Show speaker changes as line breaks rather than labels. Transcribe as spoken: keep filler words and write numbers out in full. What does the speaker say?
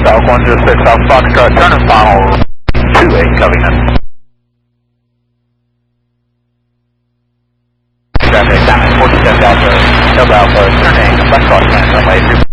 Falcon one zero six Alpha Foxtrot, turning final two eight Covington. Traffic, Diamond forty-seven Delta, Delta Alpha, turning left cross runway three.